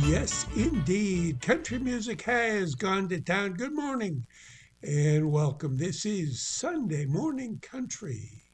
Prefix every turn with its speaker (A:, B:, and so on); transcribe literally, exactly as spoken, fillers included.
A: Yes, indeed. Country music has gone to town. Good morning and welcome. This is Sunday Morning Country.